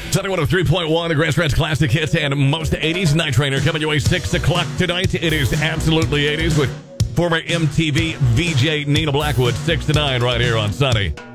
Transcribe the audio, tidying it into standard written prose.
Sunny 103.1, the Grand Stretch Classic Hits and most 80s. Night Trainer coming your way 6 o'clock tonight. It is absolutely 80s with former MTV VJ Nina Blackwood, 6 to 9 right here on Sunny.